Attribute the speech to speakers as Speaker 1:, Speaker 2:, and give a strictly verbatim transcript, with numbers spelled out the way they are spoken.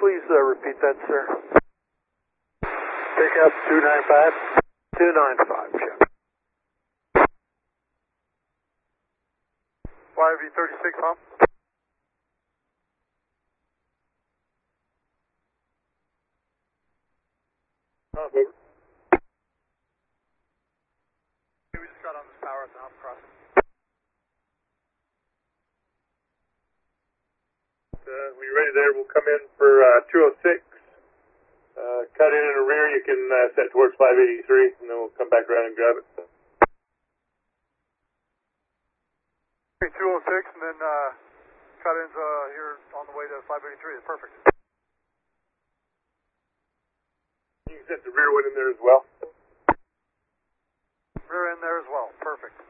Speaker 1: please uh, repeat that, sir?
Speaker 2: Pick up two nine five.
Speaker 1: two nine five, check.
Speaker 2: Y V thirty-six, huh? Oh, over. We just got on this power at the Hump Crossing. Uh, when you're ready there, we'll come in for uh, two oh six. Uh, cut in in the rear, you can uh, set towards five eighty-three, and then we'll come back around and grab it. Okay, two oh six, and then uh, cut in's uh, here on the way to five eighty-three. That's perfect. You can set the rear one in there as well. Rear in there as well. Perfect.